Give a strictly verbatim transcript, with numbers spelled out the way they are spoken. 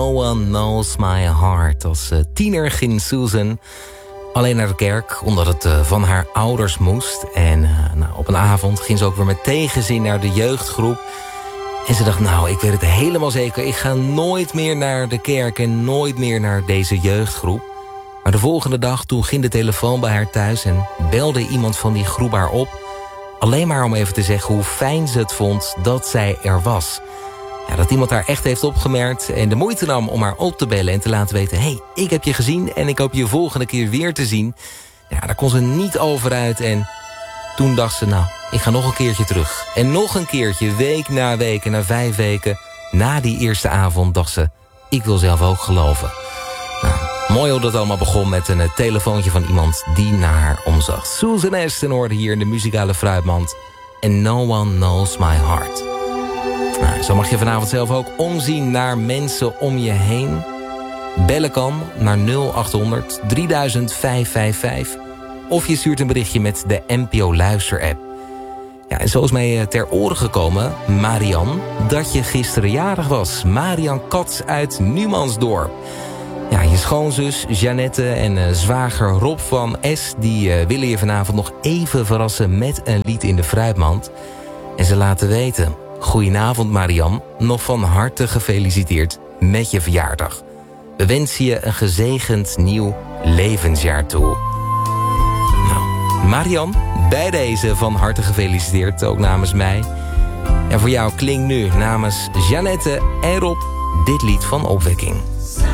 No One Knows My Heart. Als uh, tiener ging Susan alleen naar de kerk, omdat het uh, van haar ouders moest. En uh, nou, op een avond ging ze ook weer met tegenzin naar de jeugdgroep. En ze dacht, nou, ik weet het helemaal zeker. Ik ga nooit meer naar de kerk en nooit meer naar deze jeugdgroep. Maar de volgende dag, toen ging de telefoon bij haar thuis en belde iemand van die groep haar op. Alleen maar om even te zeggen hoe fijn ze het vond dat zij er was. Ja, dat iemand haar echt heeft opgemerkt en de moeite nam om haar op te bellen en te laten weten, hé, hey, ik heb je gezien en ik hoop je volgende keer weer te zien. Ja, daar kon ze niet over uit en toen dacht ze, nou, ik ga nog een keertje terug. En nog een keertje, week na week en na vijf weken, na die eerste avond dacht ze, ik wil zelf ook geloven. Nou, mooi hoe dat allemaal begon met een uh, telefoontje van iemand die naar haar omzag. Susan Aston hoorde hier in de muzikale fruitmand. And No One Knows My Heart. Nou, zo mag je vanavond zelf ook omzien naar mensen om je heen. Bellen kan naar nul acht honderd drieduizend vijfhonderdvijfenvijftig. Of je stuurt een berichtje met de N P O Luister app. Ja, en zo is mij ter oren gekomen, Marian, dat je gisteren jarig was. Marian Kats uit Numansdorp. Ja, je schoonzus Jeannette en uh, zwager Rob van S... die uh, willen je vanavond nog even verrassen met een lied in de fruitmand. En ze laten weten, goedenavond Marian, nog van harte gefeliciteerd met je verjaardag. We wensen je een gezegend nieuw levensjaar toe. Nou, Marian, bij deze van harte gefeliciteerd, ook namens mij. En voor jou klinkt nu namens Jeannette en Rob dit lied van Opwekking.